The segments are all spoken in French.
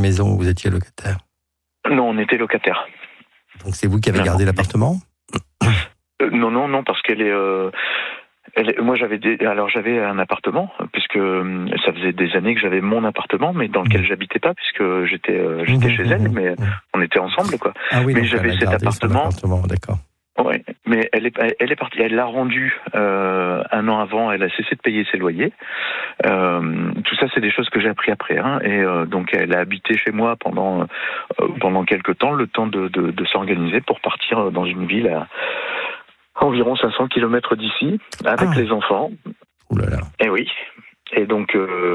maison où vous étiez locataire? Non, on était locataire. Donc c'est vous qui avez gardé l'appartement? Non, parce qu'elle est... moi, j'avais un appartement, puisque ça faisait des années que j'avais mon appartement, mais dans lequel j'habitais pas, puisque j'étais chez elle, mais on était ensemble, quoi. Ah oui, mais donc j'avais cet appartement. D'accord. Ouais, mais elle est partie. Elle l'a rendu 1 an avant. Elle a cessé de payer ses loyers. Tout ça, c'est des choses que j'ai appris après. Et donc, elle a habité chez moi pendant quelques temps, le temps de s'organiser pour partir dans une ville à environ 500 km d'ici, avec les enfants. Ouh là là. Et oui. Et donc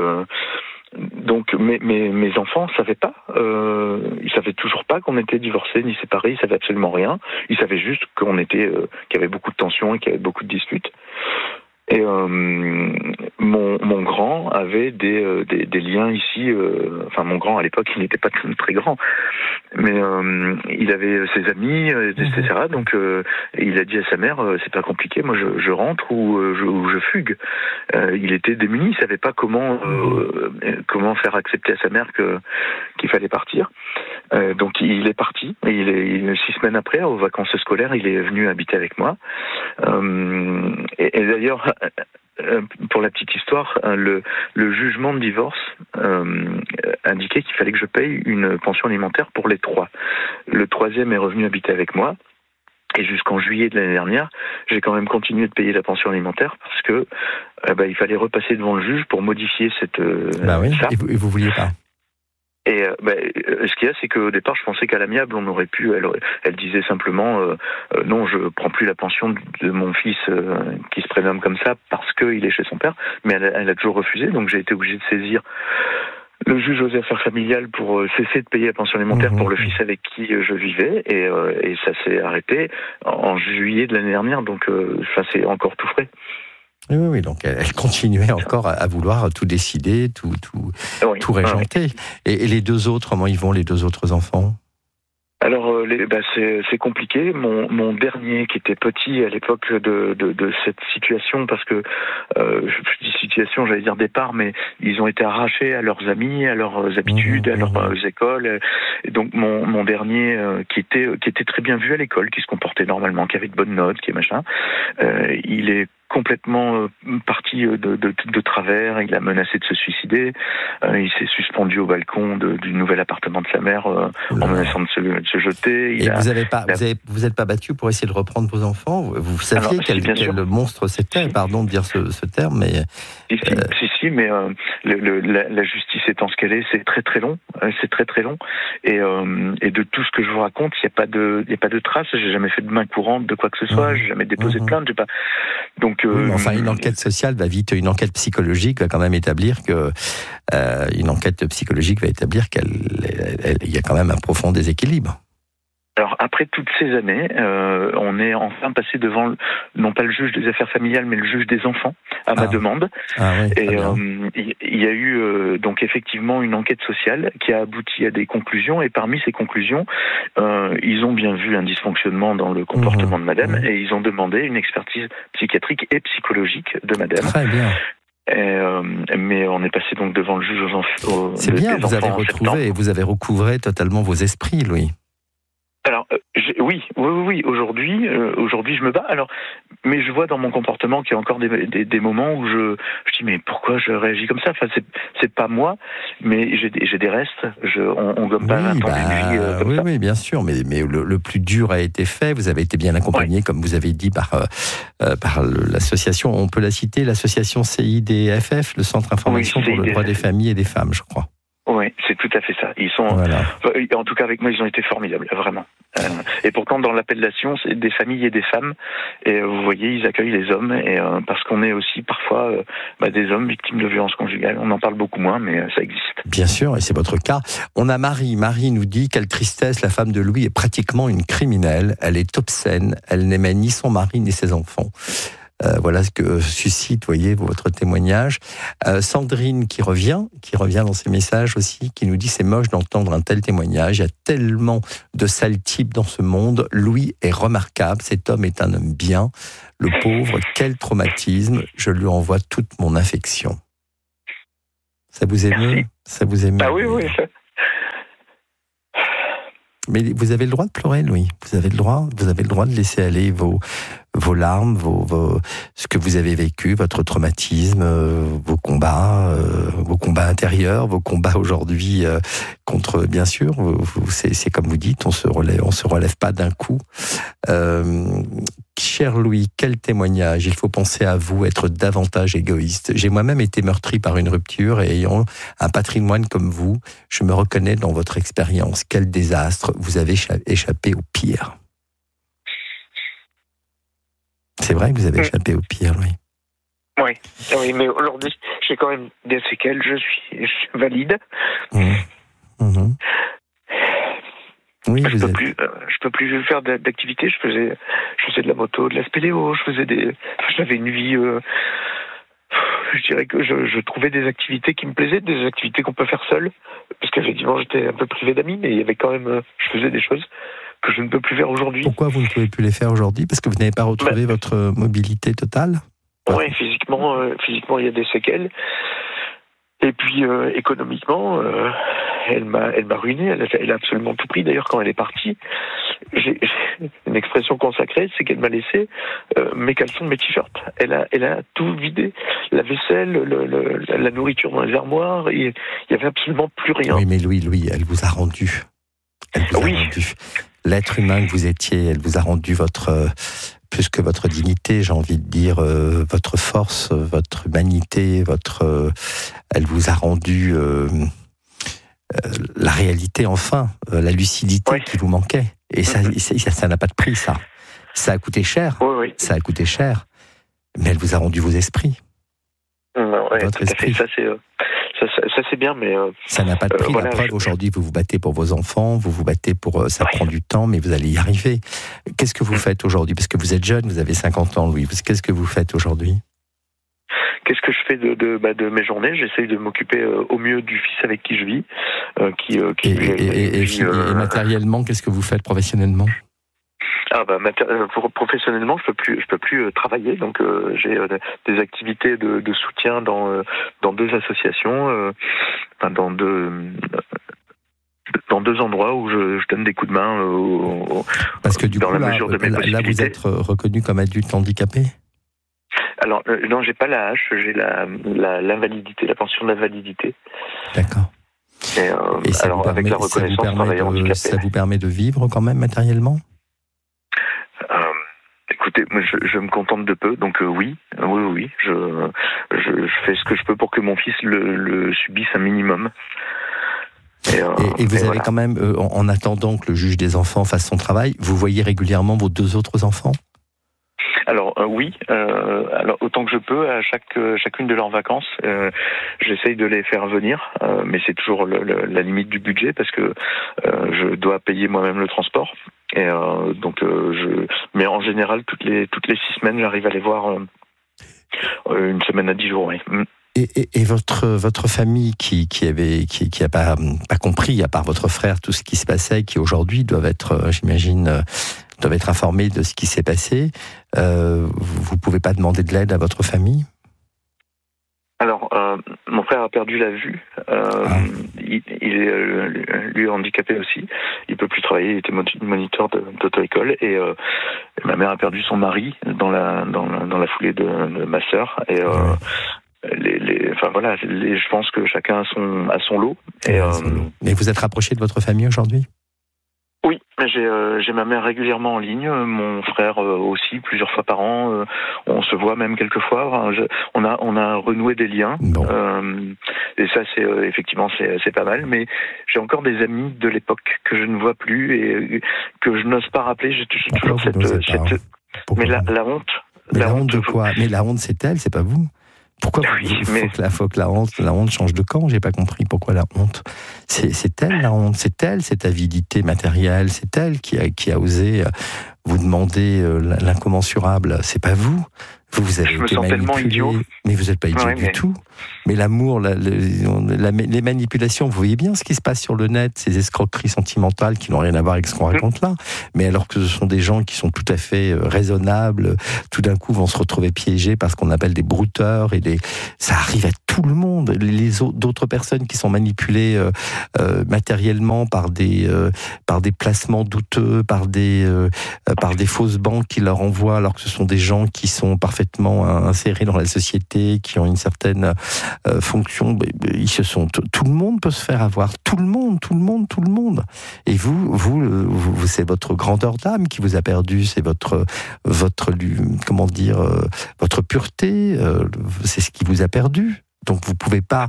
mes enfants savaient pas, ils savaient toujours pas qu'on était divorcés ni séparés, ils savaient absolument rien. Ils savaient juste qu'on était, qu'il y avait beaucoup de tensions et qu'il y avait beaucoup de disputes. Et mon grand avait des liens ici. Enfin, mon grand à l'époque, il n'était pas très grand, mais il avait ses amis, etc. Donc, il a dit à sa mère, c'est pas compliqué, moi je rentre ou je fugue. Il était démuni, il savait pas comment faire accepter à sa mère qu'il fallait partir. Donc, il est parti. Et 6 semaines après, aux vacances scolaires, il est venu habiter avec moi. Et d'ailleurs, pour la petite histoire, le jugement de divorce indiquait qu'il fallait que je paye une pension alimentaire pour les 3. Le 3e est revenu habiter avec moi. Et jusqu'en juillet de l'année dernière, j'ai quand même continué de payer la pension alimentaire parce que il fallait repasser devant le juge pour modifier cette... ça. Et vous vouliez pas? Et ce qu'il y a, c'est qu'au départ, je pensais qu'à l'amiable, on aurait pu. Elle disait simplement non, je prends plus la pension de mon fils qui se prénomme comme ça parce qu'il est chez son père. Mais elle a toujours refusé, donc j'ai été obligé de saisir le juge aux affaires familiales pour cesser de payer la pension alimentaire pour le fils avec qui je vivais. Et ça s'est arrêté en juillet de l'année dernière, donc ça c'est encore tout frais. Oui, donc elle continuait encore à vouloir tout décider, tout régenter. Et les 2 autres, comment ils vont, les 2 autres enfants? Alors, c'est compliqué. Mon dernier, qui était petit à l'époque de cette situation, parce que je dis situation, j'allais dire départ, mais ils ont été arrachés à leurs amis, à leurs habitudes, à leurs écoles. Et donc mon dernier, qui était très bien vu à l'école, qui se comportait normalement, qui avait de bonnes notes, qui est machin, il est complètement parti de travers. Il a menacé de se suicider. Il s'est suspendu au balcon du nouvel appartement de sa mère en menaçant de se jeter. Vous n'êtes pas battu pour essayer de reprendre vos enfants? Vous saviez quel monstre c'était, pardon de dire ce terme, mais... Si, mais la justice étant ce qu'elle est, c'est très très long. C'est très très long. Et de tout ce que je vous raconte, il n'y a pas de traces. J'ai jamais fait de main courante de quoi que ce soit. J'ai jamais déposé de plainte. J'ai pas... Donc, enfin, une enquête sociale va vite, une enquête psychologique va quand même établir qu'il y a quand même un profond déséquilibre. Alors après toutes ces années, on est enfin passé devant non pas le juge des affaires familiales, mais le juge des enfants à ma demande. Et il y a eu donc effectivement une enquête sociale qui a abouti à des conclusions. Et parmi ces conclusions, ils ont bien vu un dysfonctionnement dans le comportement de Madame et ils ont demandé une expertise psychiatrique et psychologique de Madame. Très bien. Mais on est passé donc devant le juge aux enfants. C'est bien, vous avez retrouvé et vous avez recouvré totalement vos esprits, Louis. Alors oui. Aujourd'hui, je me bats. Alors, mais je vois dans mon comportement qu'il y a encore des moments où je dis mais pourquoi je réagis comme ça? Enfin, c'est pas moi, mais j'ai des restes. On gomme pas un temps d'une vie comme ça. Oui, bien sûr. Mais le plus dur a été fait. Vous avez été bien accompagné, comme vous avez dit, par l'association. On peut la citer, l'association CIDFF, le Centre Information pour le droit des familles et des femmes, je crois. Oui, c'est tout à fait ça. Ils sont, en tout cas avec moi, ils ont été formidables, vraiment. Et pourtant, dans l'appellation, c'est des familles et des femmes. Et vous voyez, ils accueillent les hommes, et parce qu'on est aussi parfois des hommes victimes de violences conjugales. On en parle beaucoup moins, mais ça existe. Bien sûr, et c'est votre cas. On a Marie. Marie nous dit quelle tristesse, la femme de Louis est pratiquement une criminelle. Elle est obscène. Elle n'aimait ni son mari ni ses enfants. Voilà ce que suscite, voyez, votre témoignage. Sandrine qui revient dans ses messages aussi, qui nous dit c'est moche d'entendre un tel témoignage. Il y a tellement de sales types dans ce monde. Louis est remarquable. Cet homme est un homme bien. Le pauvre, quel traumatisme. Je lui envoie toute mon affection. Ça vous émeut? Ça vous émeut? Ah oui. Mais vous avez le droit de pleurer, Louis. Vous avez le droit de laisser aller vos larmes, ce que vous avez vécu, votre traumatisme, vos combats intérieurs, vos combats aujourd'hui contre, bien sûr, c'est comme vous dites, on se relève pas d'un coup. Cher Louis, quel témoignage. Il faut penser à vous, être davantage égoïste. J'ai moi-même été meurtri par une rupture et ayant un patrimoine comme vous, je me reconnais dans votre expérience. Quel désastre. Vous avez échappé au pire. C'est vrai que vous avez échappé au pire, Louis. Oui, mais aujourd'hui, j'ai quand même des séquelles. Je suis valide. Oui, je peux plus faire d'activité. Je faisais de la moto, de la spéléo. J'avais une vie. Je dirais que je trouvais des activités qui me plaisaient, des activités qu'on peut faire seul, parce qu'effectivement j'étais un peu privé d'amis, mais il y avait quand même, je faisais des choses que je ne peux plus faire aujourd'hui. Pourquoi vous ne pouvez plus les faire aujourd'hui? Parce que vous n'avez pas retrouvé votre mobilité totale? Oui, physiquement, il y a des séquelles. Et puis économiquement, elle m'a ruiné. Elle a absolument tout pris. D'ailleurs, quand elle est partie, j'ai une expression consacrée, c'est qu'elle m'a laissé mes caleçons, mes t-shirts. Elle a tout vidé. La vaisselle, la nourriture dans les armoires. Il y avait absolument plus rien. Oui, mais Louis, elle vous a rendu. Rendu. L'être humain que vous étiez, elle vous a rendu plus que votre dignité, j'ai envie de dire, votre force, votre humanité, elle vous a rendu la réalité, enfin, la lucidité qui vous manquait. Et ça n'a pas de prix, ça. Ça a coûté cher. Oui. Ça a coûté cher. Mais elle vous a rendu vos esprits. Votre esprit. Ça c'est bien, mais ça n'a pas de prix. La preuve, aujourd'hui, vous vous battez pour vos enfants, vous vous battez pour. Ça prend du temps, mais vous allez y arriver. Qu'est-ce que vous faites aujourd'hui? Parce que vous êtes jeune, vous avez 50 ans, Louis. Qu'est-ce que vous faites aujourd'hui? Qu'est-ce que je fais de mes journées? J'essaye de m'occuper au mieux du fils avec qui je vis. Et matériellement, qu'est-ce que vous faites professionnellement? Professionnellement, je peux plus travailler, donc j'ai des activités de soutien dans 2 associations, dans deux endroits où je donne des coups de main parce que du dans coup, la mesure de mes possibilités. Là, vous êtes reconnu comme adulte handicapé? Alors non, j'ai pas la hache, j'ai l'invalidité, la pension d'invalidité. D'accord. Et ça alors avec la reconnaissance travailleur handicapé. Ça vous permet de vivre quand même matériellement? Écoutez, moi je me contente de peu, donc oui, je fais ce que je peux pour que mon fils le subisse un minimum. Et vous avez quand même, en attendant que le juge des enfants fasse son travail, vous voyez régulièrement vos 2 autres enfants? Alors oui, alors autant que je peux, à chacune de leurs vacances, j'essaye de les faire venir, mais c'est toujours la limite du budget parce que je dois payer moi-même le transport. Et mais en général, toutes les 6 semaines, j'arrive à les voir une semaine à 10 jours. Oui. Et votre famille qui a pas compris, à part votre frère, tout ce qui se passait, qui aujourd'hui doivent être, j'imagine, informés de ce qui s'est passé. Vous pouvez pas demander de l'aide à votre famille? Alors, mon frère a perdu la vue. Il est lui handicapé aussi. Il peut plus travailler. Il était moniteur d'auto-école et ma mère a perdu son mari dans la foulée de ma sœur. Et je pense que chacun a son lot. Mais vous êtes rapproché de votre famille aujourd'hui? Oui, j'ai ma mère régulièrement en ligne, mon frère aussi, plusieurs fois par an. On se voit même quelques fois. On a renoué des liens. Bon. Et ça, effectivement, c'est pas mal. Mais j'ai encore des amis de l'époque que je ne vois plus et que je n'ose pas rappeler. J'ai toujours Mais la honte. Mais la honte de quoi? Mais la honte, c'est elle, c'est pas vous. Pourquoi faut que la honte change de camp? J'ai pas compris pourquoi la honte. C'est elle la honte, c'est elle cette avidité matérielle, c'est elle qui a osé vous demander l'incommensurable. C'est pas vous. Vous avez je me été sens tellement idiot. Mais vous n'êtes pas idiot du tout. Mais l'amour, les manipulations, vous voyez bien ce qui se passe sur le net, ces escroqueries sentimentales qui n'ont rien à voir avec ce qu'on raconte là. Mais alors que ce sont des gens qui sont tout à fait raisonnables, tout d'un coup vont se retrouver piégés par ce qu'on appelle des brouteurs. Ça arrive à tout le monde. D'autres personnes qui sont manipulées matériellement par des placements douteux, par des fausses banques qui leur envoient, alors que ce sont des gens qui sont parfaitement insérés dans la société, qui ont une certaine fonction. Tout le monde peut se faire avoir. Tout le monde. Et vous, c'est votre grandeur d'âme qui vous a perdu. C'est votre pureté. C'est ce qui vous a perdu. Donc vous pouvez pas.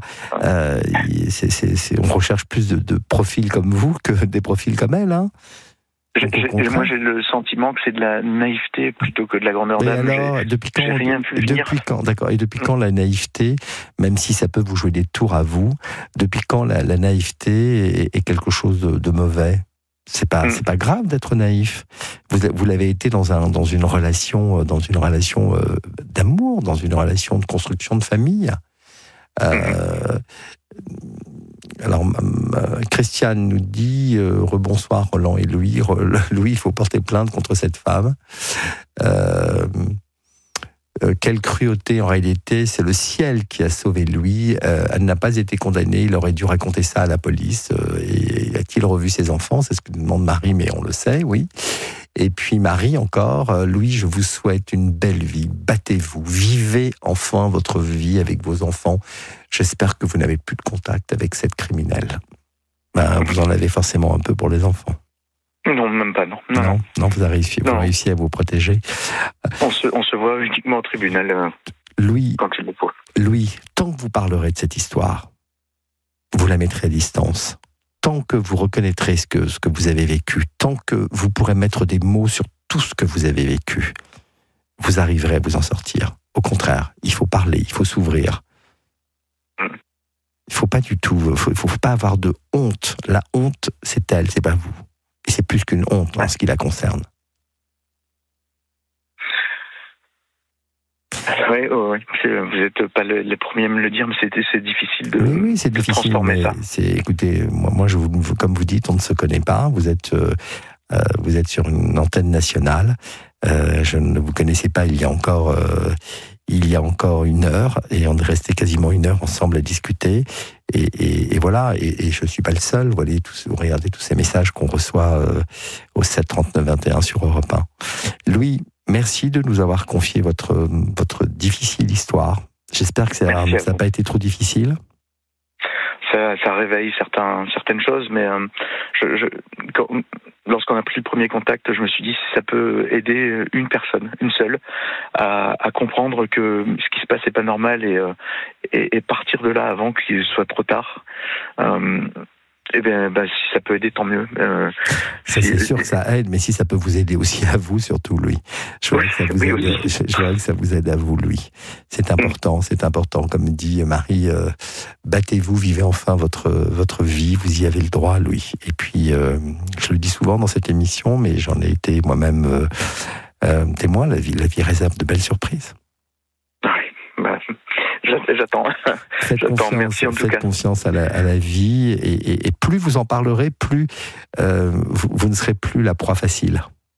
On recherche plus de profils comme vous que des profils comme elle. Hein. Moi, j'ai le sentiment que c'est de la naïveté plutôt que de la grandeur d'âme. Alors, depuis quand la naïveté, même si ça peut vous jouer des tours à vous, depuis quand la naïveté est quelque chose de mauvais? C'est pas grave d'être naïf. Vous l'avez été dans une relation d'amour, dans une relation de construction de famille. Alors, Christiane nous dit rebonsoir Roland et Louis. Louis, il faut porter plainte contre cette femme. Quelle cruauté en réalité, c'est le ciel qui a sauvé Louis. Elle n'a pas été condamnée, il aurait dû raconter ça à la police. Et a-t-il revu ses enfants? C'est ce que demande Marie, mais on le sait, oui. Et puis Marie encore, Louis, je vous souhaite une belle vie, battez-vous, vivez enfin votre vie avec vos enfants. J'espère que vous n'avez plus de contact avec cette criminelle. Vous en avez forcément un peu pour les enfants. Non, même pas, non. Non, vous avez réussi à vous protéger. On se voit uniquement au tribunal Louis, quand il le faut. Louis, tant que vous parlerez de cette histoire, vous la mettrez à distance. Tant que vous reconnaîtrez ce que vous avez vécu, tant que vous pourrez mettre des mots sur tout ce que vous avez vécu, vous arriverez à vous en sortir. Au contraire, il faut parler, il faut s'ouvrir. Il ne faut pas du tout, il faut pas avoir de honte. La honte, c'est elle, c'est pas vous. Et c'est plus qu'une honte en ce qui la concerne. Oui. Vous n'êtes pas les premiers à me le dire, mais c'est difficile de, c'est difficile, transformer ça. Écoutez, moi comme vous dites, on ne se connaît pas. Vous êtes sur une antenne nationale. Je ne vous connaissais pas il y a encore une heure, et on est resté quasiment une heure ensemble à discuter. Et voilà. Et je ne suis pas le seul. Vous regardez tous ces messages qu'on reçoit au 7 39 21 sur Europe 1. Louis, merci de nous avoir confié votre difficile histoire. J'espère que ça n'a pas été trop difficile. Ça réveille certaines choses, mais lorsqu'on a pris le premier contact, je me suis dit si ça peut aider une personne, une seule, à comprendre que ce qui se passe n'est pas normal et partir de là avant qu'il soit trop tard. Si ça peut aider, tant mieux. C'est sûr que ça aide, mais si ça peut vous aider aussi à vous, surtout, Louis. Je voudrais que ça vous aide à vous, Louis. C'est important. Comme dit Marie, battez-vous, vivez enfin votre vie, vous y avez le droit, Louis. Et puis, je le dis souvent dans cette émission, mais j'en ai été moi-même témoin, la vie réserve de belles surprises. J'attends. Merci en tout cas. Faites confiance à la vie, et plus vous en parlerez, plus vous ne serez plus la proie facile.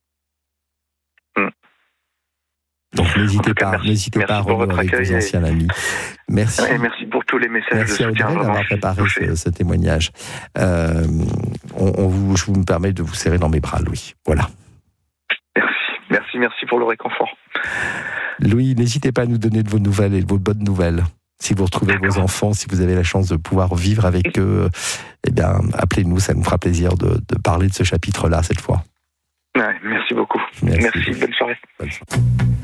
Donc n'hésitez pas à renouer avec vos anciens amis. Merci. Et merci pour tous les messages. Merci à Audrey d'avoir préparé ce témoignage. Je me permets de vous serrer dans mes bras, Louis. Voilà. Merci pour le réconfort. Louis, n'hésitez pas à nous donner de vos nouvelles et de vos bonnes nouvelles. Si vous retrouvez vos enfants, si vous avez la chance de pouvoir vivre avec eux, appelez-nous, ça nous fera plaisir de parler de ce chapitre-là cette fois. Merci beaucoup. Merci, bonne soirée.